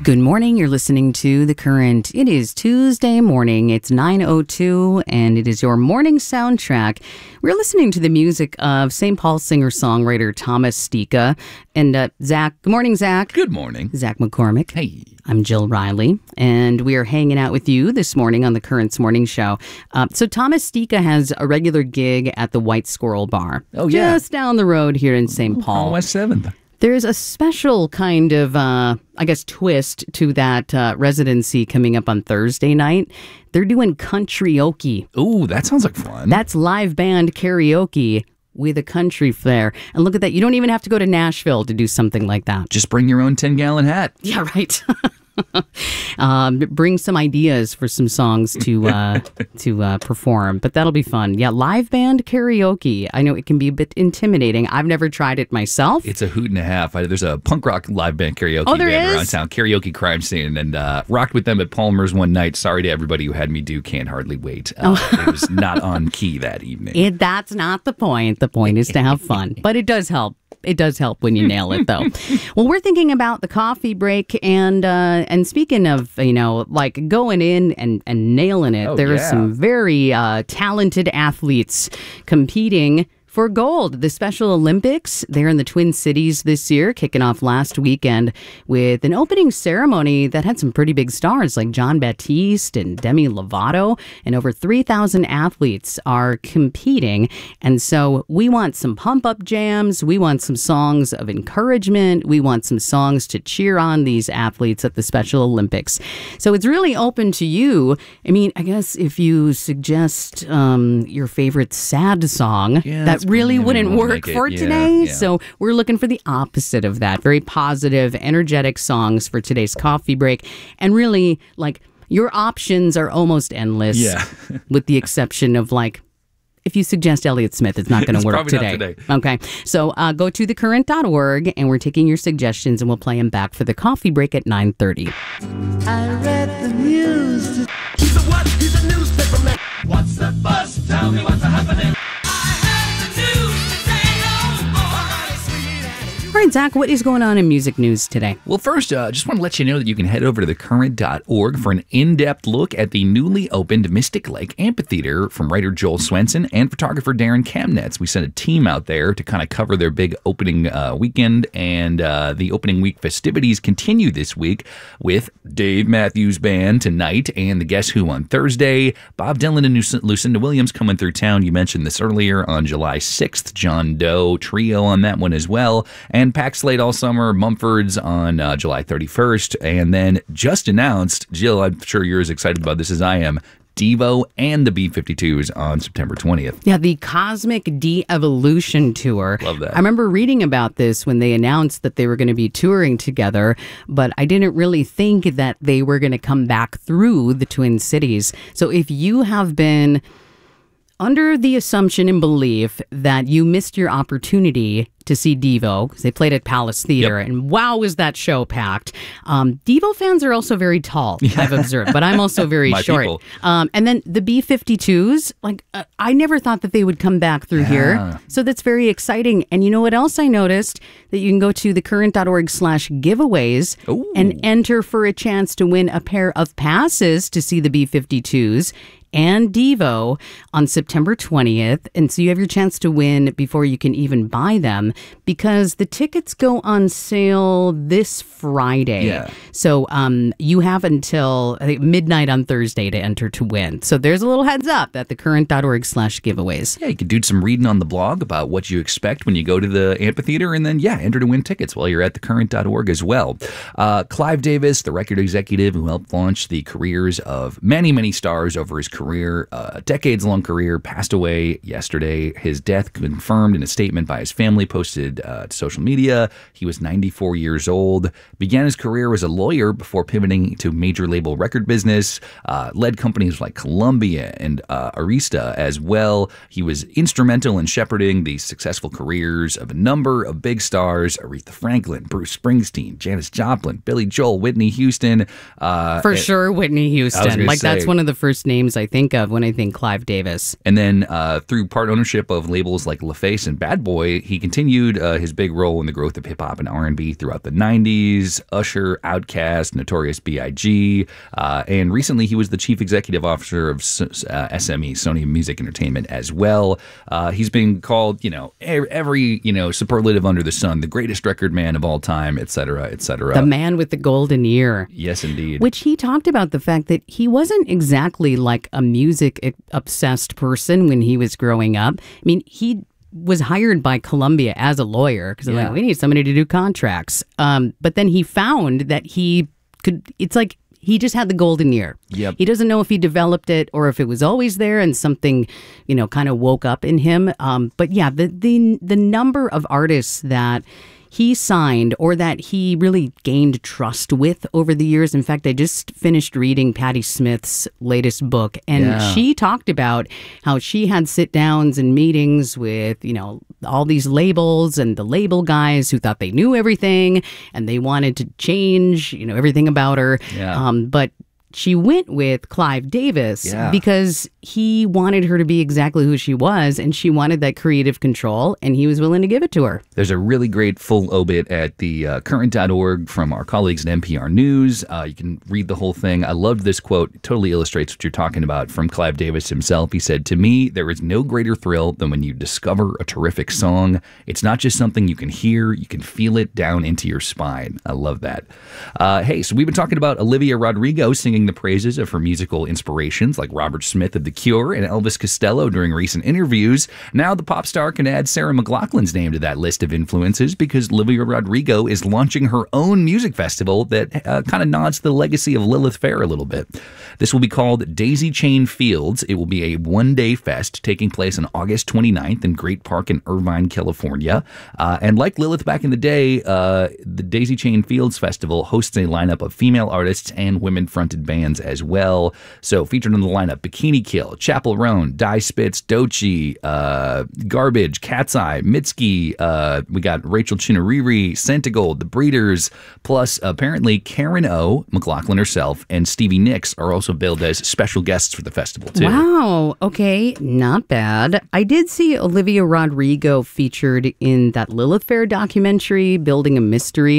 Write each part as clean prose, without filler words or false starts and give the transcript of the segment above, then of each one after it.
Good morning. You're listening to The Current. It is Tuesday morning. It's 9:02, and it is your morning soundtrack. We're listening to the music of St. Paul singer-songwriter Thomas Stika. And Zach, good morning, Zach. Good morning. Zach McCormick. Hey. I'm Jill Riley, and we are hanging out with you this morning on The Current's Morning Show. So Thomas Stika has a regular gig at the White Squirrel Bar. Oh, yeah. Just down the road here in St. Paul. West 7th. There's a special kind of, twist to that residency coming up on Thursday night. They're doing country-oke. Ooh, that sounds like fun. That's live band karaoke with a country flair. And look at that. You don't even have to go to Nashville to do something like that. Just bring your own 10-gallon hat. Yeah, right. Bring some ideas for some songs to perform, but that'll be fun. Yeah, live band karaoke. I know it can be a bit intimidating. I've never tried it myself. It's a hoot and a half. There's a punk rock live band karaoke band around town, Karaoke Crime Scene, and rocked with them at Palmer's one night. Sorry to everybody who had me do Can't Hardly Wait. It was not on key that evening. That's not the point. The point is to have fun, but it does help. It does help when you nail it, though. Well, we're thinking about the coffee break, and speaking of, like going in and nailing it, there are some very talented athletes competing for gold. The Special Olympics, they're in the Twin Cities this year, kicking off last weekend with an opening ceremony that had some pretty big stars like Jon Batiste and Demi Lovato, and over 3,000 athletes are competing. And so we want some pump-up jams, we want some songs of encouragement, we want some songs to cheer on these athletes at the Special Olympics. So it's really open to you. I mean, I guess if you suggest your favorite sad song, that really wouldn't work for today. Yeah. So we're looking for the opposite of that. Very positive, energetic songs for today's coffee break. And really, like, your options are almost endless. Yeah. With the exception of, like, if you suggest Elliott Smith, it's not going to work today. Okay. So go to thecurrent.org, and we're taking your suggestions, and we'll play them back for the coffee break at 9:30. I read the news. He's a what? He's a newspaper man. What's the buzz? Tell me what's happening. All right, Zach, what is going on in music news today? Well, first, just want to let you know that you can head over to thecurrent.org for an in-depth look at the newly opened Mystic Lake Amphitheater from writer Joel Swenson and photographer Darren Kamnetz. We sent a team out there to kind of cover their big opening weekend, and the opening week festivities continue this week with Dave Matthews Band tonight and the Guess Who on Thursday. Bob Dylan and Lucinda Williams coming through town. You mentioned this earlier on July 6th. John Doe Trio on that one as well. And Pack Slate all summer, Mumford's on July 31st. And then just announced, Jill, I'm sure you're as excited about this as I am, Devo and the B-52s on September 20th. Yeah, the Cosmic De-Evolution Tour. Love that. I remember reading about this when they announced that they were going to be touring together, but I didn't really think that they were going to come back through the Twin Cities. So if you have been under the assumption and belief that you missed your opportunity to see Devo, because they played at Palace Theater, and wow, was that show packed. Devo fans are also very tall, I've observed, but I'm also very short. And then the B-52s, I never thought that they would come back through here, so that's very exciting. And you know what else I noticed? That you can go to thecurrent.org/giveaways and enter for a chance to win a pair of passes to see the B-52s and Devo on September 20th. And so you have your chance to win before you can even buy them, because the tickets go on sale this Friday. Yeah. So you have until midnight on Thursday to enter to win. So there's a little heads up at thecurrent.org/giveaways. Yeah, you can do some reading on the blog about what you expect when you go to the amphitheater, and then, enter to win tickets while you're at thecurrent.org as well. Clive Davis, the record executive who helped launch the careers of many, many stars over his career, decades-long career, passed away yesterday. His death confirmed in a statement by his family posted to social media. He was 94 years old, began his career as a lawyer before pivoting to major label record business, led companies like Columbia and Arista as well. He was instrumental in shepherding the successful careers of a number of big stars: Aretha Franklin, Bruce Springsteen, Janis Joplin, Billy Joel, Whitney Houston. For sure, Whitney Houston. That's one of the first names I I think of when I think Clive Davis. And then through part ownership of labels like LaFace and Bad Boy, he continued his big role in the growth of hip-hop and R&B throughout the 90s, Usher, Outkast, Notorious B.I.G., and recently he was the chief executive officer of SME, Sony Music Entertainment, as well. He's been called, every, superlative under the sun, the greatest record man of all time, et cetera, et cetera. The man with the golden ear. Yes, indeed. Which he talked about the fact that he wasn't exactly like a music-obsessed person when he was growing up. I mean, he was hired by Columbia as a lawyer because they're like, we need somebody to do contracts. But then he found that he could, it's like, he just had the golden ear. Yep. He doesn't know if he developed it or if it was always there and something, kind of woke up in him. But yeah, the number of artists that he signed or that he really gained trust with over the years. In fact, I just finished reading Patti Smith's latest book, and she talked about how she had sit-downs and meetings with, all these labels and the label guys who thought they knew everything and they wanted to change, everything about her. Yeah. But she went with Clive Davis because he wanted her to be exactly who she was, and she wanted that creative control, and he was willing to give it to her. There's a really great full obit at the current.org from our colleagues at NPR News. You can read the whole thing. I loved this quote. It totally illustrates what you're talking about from Clive Davis himself. He said, "To me, there is no greater thrill than when you discover a terrific song. It's not just something you can hear, you can feel it down into your spine." I love that. Hey, so we've been talking about Olivia Rodrigo singing the praises of her musical inspirations like Robert Smith of The Cure and Elvis Costello during recent interviews. Now the pop star can add Sarah McLachlan's name to that list of influences because Olivia Rodrigo is launching her own music festival that kind of nods to the legacy of Lilith Fair a little bit. This will be called Daisy Chain Fields. It will be a one-day fest taking place on August 29th in Great Park in Irvine, California. And like Lilith back in the day, the Daisy Chain Fields Festival hosts a lineup of female artists and women-fronted bands as well. So featured on the lineup, Bikini Kill, Chappell Roan, Die Spitz, Doechii, Garbage, Cat's Eye, Mitski, we got Rachel Chinouriri, Santigold, The Breeders, plus apparently Karen O, McLachlan herself, and Stevie Nicks are also billed as special guests for the festival too. Wow, okay, not bad. I did see Olivia Rodrigo featured in that Lilith Fair documentary, Building a Mystery.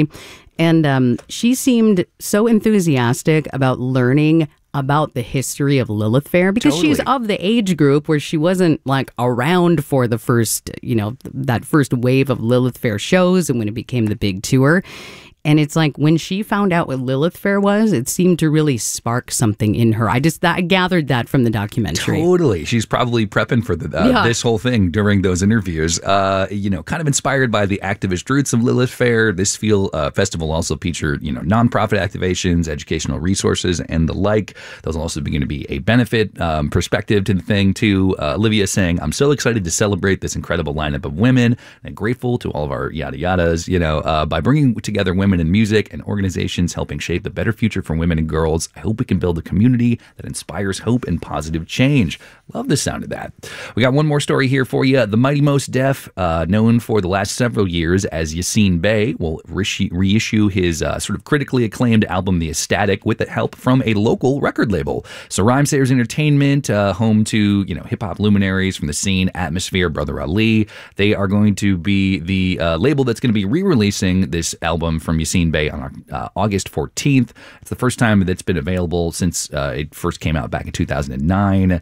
And she seemed so enthusiastic about learning about the history of Lilith Fair because she's of the age group where she wasn't like around for the first, that first wave of Lilith Fair shows and when it became the big tour. And it's like when she found out what Lilith Fair was, it seemed to really spark something in her. I gathered that from the documentary. Totally. She's probably prepping for this whole thing during those interviews. Kind of inspired by the activist roots of Lilith Fair. This festival also featured, nonprofit activations, educational resources, and the like. Those will also begin to be a benefit perspective to the thing, too. Olivia saying, "I'm so excited to celebrate this incredible lineup of women and grateful to all of our yada yadas, by bringing together women in music and organizations helping shape a better future for women and girls. I hope we can build a community that inspires hope and positive change." Love the sound of that. We got one more story here for you. The Mighty Mos Def, known for the last several years as Yasin Bey, will reissue his sort of critically acclaimed album, The Ecstatic, with the help from a local record label. So Rhymesayers Entertainment, home to hip-hop luminaries from the scene, Atmosphere, Brother Ali, they are going to be the label that's going to be re-releasing this album from Yasin Bey on August 14th. It's the first time that's been available since it first came out back in 2009.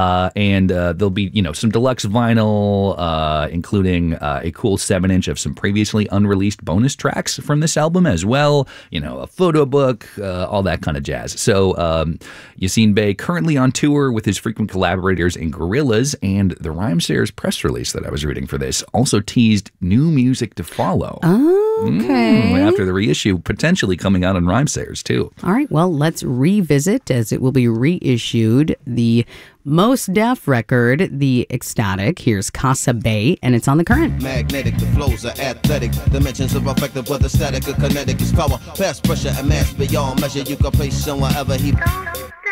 And there'll be, some deluxe vinyl, including a cool 7-inch of some previously unreleased bonus tracks from this album as well. A photo book, all that kind of jazz. So Yasin Bey currently on tour with his frequent collaborators in Gorillaz, and the Rhymesayers press release that I was reading for this also teased new music to follow. Okay. After the reissue, potentially coming out on Rhymesayers, too. All right, well, let's revisit, as it will be reissued, the Mos Def record, The Ecstatic. Here's Casa Bay, and it's on The Current. Magnetic, the flows are athletic. Dimensions are effective, whether static or kinetic is power. Past pressure and mass beyond measure. You can place someone ever he...